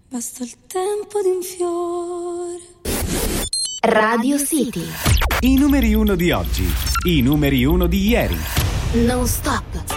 Basta il tempo di un fiore. Radio City. I numeri 1 di oggi, i numeri 1 di ieri. Non stop.